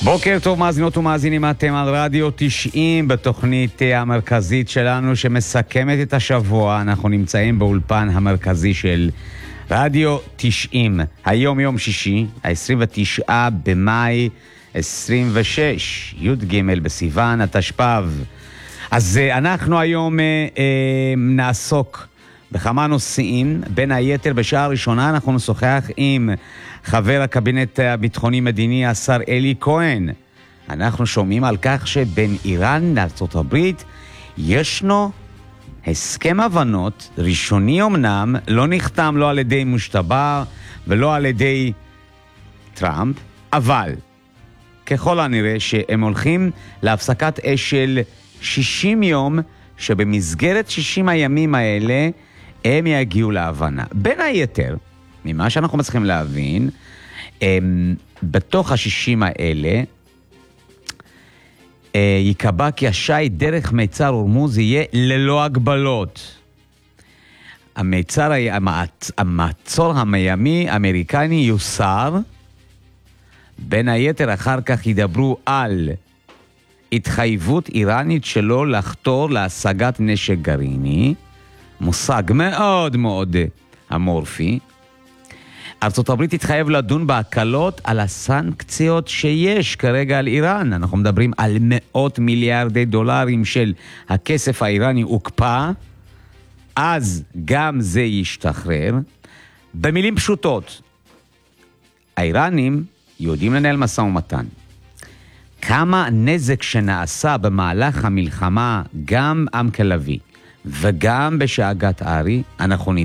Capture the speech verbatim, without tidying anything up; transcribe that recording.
בוקר טוב מאזינות ומאזינים, אתם על רדיו תשעים בתוכנית המרכזית שלנו שמסכמת את השבוע. אנחנו נמצאים באולפן המרכזי של רדיו תשעים. היום יום שישי, ה-עשרים ותשעה במאי עשרים ושש, י"ג בסיוון התשפ"ב. אז אנחנו היום אה, אה, נעסוק בכמה נושאים. בין היתר בשעה הראשונה אנחנו נשוחח עם חבר הקבינט הביטחוני-מדיני השר אלי כהן. אנחנו שומעים על כך שבין איראן לארצות הברית ישנו הסכם הבנות ראשוני, אמנם לא נחתם לא על ידי מושטבא ולא על ידי טראמפ, אבל ככל הנראה שהם הולכים להפסקת אש של שישים יום, שבמסגרת שישים הימים האלה הם יגיעו להבנה. בין היתר, ממה שאנחנו מצליחים להבין, הם, בתוך השישים האלה יקבע כי השייט דרך מיצר הורמוז יהיה ללא הגבלות. המיצר, המעצור הימי האמריקני יוסר. בין היתר אחר כך ידברו על התחייבות איראנית שלו לחתור להשגת נשק גרעיני, מושג מאוד מאוד אמורפי. ארצות הברית תתחייב לדון בהקלות על הסנקציות שיש כרגע על איראן. אנחנו מדברים על מאות מיליארדי דולרים של הכסף האיראני הוקפא, אז גם זה ישתחרר. במילים פשוטות, האיראנים יודעים לנהל משא ומתן. כמה נזק שנעשה במהלך המלחמה, גם עם כלבי וגם בשאגת ארי, אנחנו נדע.